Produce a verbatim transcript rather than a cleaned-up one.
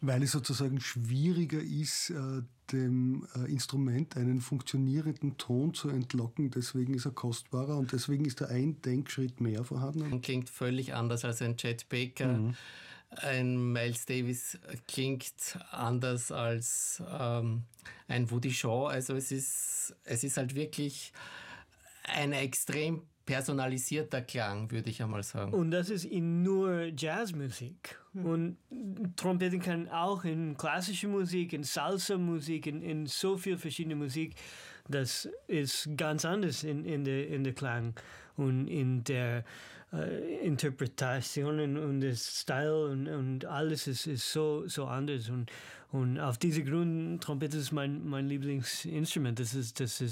Weil es sozusagen schwieriger ist, äh, dem äh, Instrument einen funktionierenden Ton zu entlocken. Deswegen ist er kostbarer und deswegen ist da ein Denkschritt mehr vorhanden. Klingt völlig anders als ein Chet Baker. Mhm. Ein Miles Davis klingt anders als ähm, ein Woody Shaw. Also es ist, es ist halt wirklich ein extrem personalisierter Klang, würde ich einmal sagen. Und das ist in nur Jazzmusik. Und Trompete kann auch in klassische Musik, in Salsa-Musik, in, in so viel verschiedene Musik. Das ist ganz anders in, in, der, in der Klang und in der äh, Interpretation und, und der Style und, und alles ist, ist so, so anders. Und, und auf diesem Grund, Trompete ist mein, mein Lieblingsinstrument. Das ist, das ist